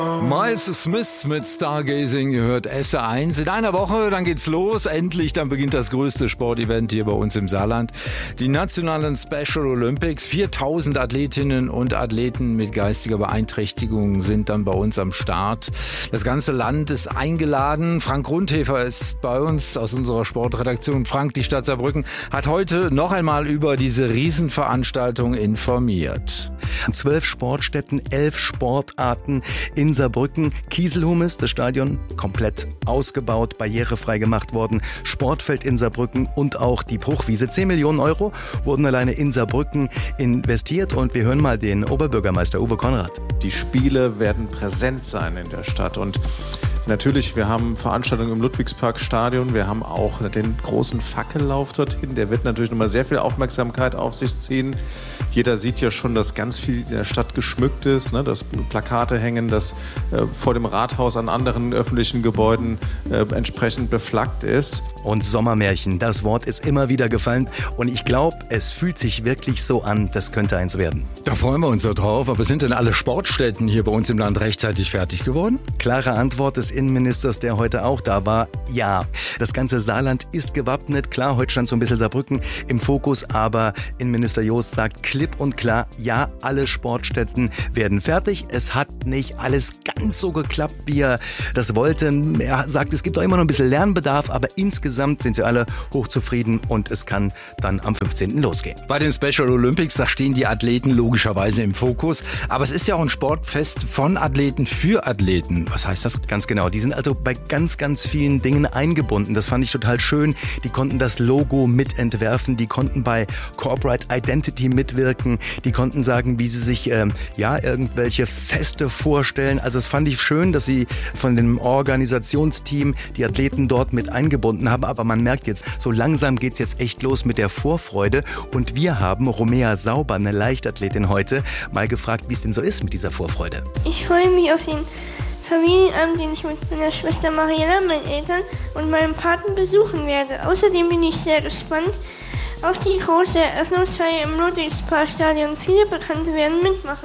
Miles Smith mit Stargazing, ihr hört SR1. In einer Woche, dann geht's los. Endlich, dann beginnt das größte Sportevent hier bei uns im Saarland. Die nationalen Special Olympics. 4000 Athletinnen und Athleten mit geistiger Beeinträchtigung sind dann bei uns am Start. Das ganze Land ist eingeladen. Frank Grundhefer ist bei uns aus unserer Sportredaktion. Frank, die Stadt Saarbrücken, hat heute noch einmal über diese Riesenveranstaltung informiert. 12 Sportstätten, 11 Sportarten in Saarbrücken. Kieselhumes, das Stadion, komplett ausgebaut, barrierefrei gemacht worden. Sportfeld in Saarbrücken und auch die Bruchwiese. 10 Millionen Euro wurden alleine in Saarbrücken investiert. Und wir hören mal den Oberbürgermeister Uwe Konrad. Die Spiele werden präsent sein in der Stadt. Und natürlich, wir haben Veranstaltungen im Ludwigsparkstadion. Wir haben auch den großen Fackellauf dorthin. Der wird natürlich nochmal sehr viel Aufmerksamkeit auf sich ziehen. Jeder sieht ja schon, dass ganz viel in der Stadt geschmückt ist, ne? Dass Plakate hängen, dass vor dem Rathaus an anderen öffentlichen Gebäuden entsprechend beflaggt ist. Und Sommermärchen, das Wort ist immer wieder gefallen. Und ich glaube, es fühlt sich wirklich so an, das könnte eins werden. Da freuen wir uns so drauf. Aber sind denn alle Sportstätten hier bei uns im Land rechtzeitig fertig geworden? Klare Antwort des Innenministers, der heute auch da war, ja. Das ganze Saarland ist gewappnet. Klar, heute stand so ein bisschen Saarbrücken im Fokus, aber Innenminister Jost sagt klipp und klar, ja, alle Sportstätten werden fertig. Es hat nicht alles ganz so geklappt, wie er das wollte. Er sagt, es gibt auch immer noch ein bisschen Lernbedarf, aber insgesamt sind sie alle hochzufrieden und es kann dann am 15. losgehen. Bei den Special Olympics, da stehen die Athleten logischerweise im Fokus. Aber es ist ja auch ein Sportfest von Athleten für Athleten. Was heißt das? Ganz genau. Die sind also bei ganz, ganz vielen Dingen eingebunden. Das fand ich total schön. Die konnten das Logo mitentwerfen. Die konnten bei Corporate Identity mitwirken. Die konnten sagen, wie sie sich irgendwelche Feste vorstellen. Also das fand ich schön, dass sie von dem Organisationsteam die Athleten dort mit eingebunden haben. Aber man merkt jetzt, so langsam geht's jetzt echt los mit der Vorfreude. Und wir haben Romea Sauber, eine Leichtathletin heute, mal gefragt, wie es denn so ist mit dieser Vorfreude. Ich freue mich auf den Familienabend, den ich mit meiner Schwester Mariella, meinen Eltern und meinem Paten besuchen werde. Außerdem bin ich sehr gespannt auf die große Eröffnungsfeier im Ludwigsparkstadion. Viele Bekannte werden mitmachen.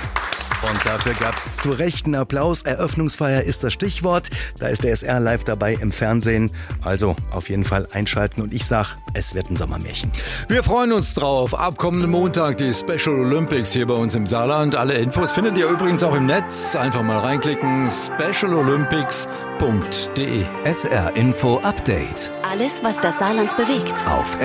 Und dafür gab's zu Recht einen Applaus. Eröffnungsfeier ist das Stichwort. Da ist der SR live dabei im Fernsehen. Also auf jeden Fall einschalten. Und ich sag, es wird ein Sommermärchen. Wir freuen uns drauf. Ab kommenden Montag die Special Olympics hier bei uns im Saarland. Alle Infos findet ihr übrigens auch im Netz. Einfach mal reinklicken. specialolympics.de. SR Info Update. Alles, was das Saarland bewegt. Auf